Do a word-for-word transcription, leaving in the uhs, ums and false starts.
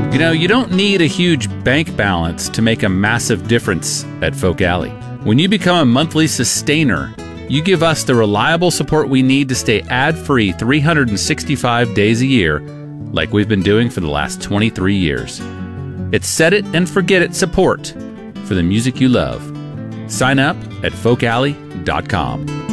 You know, you don't need a huge bank balance to make a massive difference at Folk Alley. When you become a monthly sustainer, you give us the reliable support we need to stay ad-free three hundred sixty-five days a year, like we've been doing for the last twenty-three years. It's set it and forget it support for the music you love. Sign up at folk alley dot com.